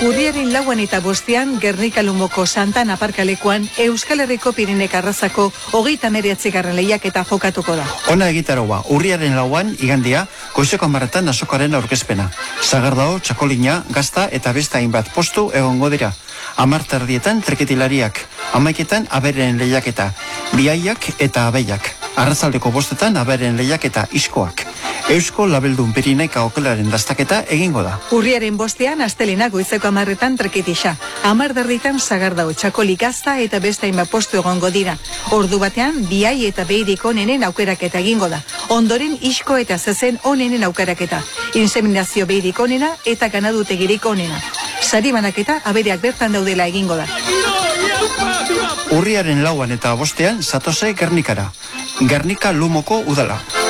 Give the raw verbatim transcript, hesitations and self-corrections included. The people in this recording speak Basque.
Urriaren lauan eta bostean Gernika Lumoko Santan aparkalekuan Euskal Herriko Pirinek Arrazako hogeita meretzigarren lehiaketa jokatuko da. Ona egitaroa, urriaren lauan igandia, goizeko hamarretan azokaren aurkezpena. Sagardao, Txakolina, Gazta eta beste hainbat postu egongo dira. Amartardietan treketilariak, amaiketan aberen lehiaketa, biaiak eta abeiak. Arratzaldeko bostetan aberen lehiaketa iskoak. Eusko Labeldun Pirinek okelaren dastaketa egingo da. Urriaren bostean astelena goizeko hamarretan treketisa. Amardarritan Sagardao, Txakoli, Gazta eta beste hainbat postu egongo dira. Ordu batean biai eta beirik onenen aukeraketa egingo da. Ondoren isko eta zezen onenen aukeraketa. Inseminazio beirik onena eta ganadutegirik onena. Sari banaketa abereak bertan daudela egingo da. Urriaren lauan eta bostean zatoze Gernikara. Gernika Lumoko udala.